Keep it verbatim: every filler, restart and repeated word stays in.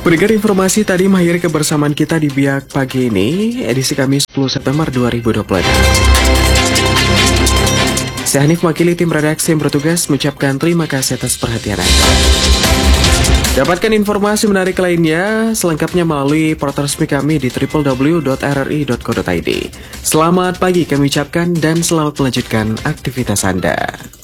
Pendengar informasi tadi mengakhiri kebersamaan kita di Biak pagi ini, edisi Kamis sepuluh September dua ribu dua puluh dua. Saya Hanif mewakili tim redaksi yang bertugas mengucapkan terima kasih atas perhatian Anda. Dapatkan informasi menarik lainnya selengkapnya melalui portal resmi kami di w w w dot r r i dot co dot i d. Selamat pagi kami ucapkan dan selamat melanjutkan aktivitas Anda.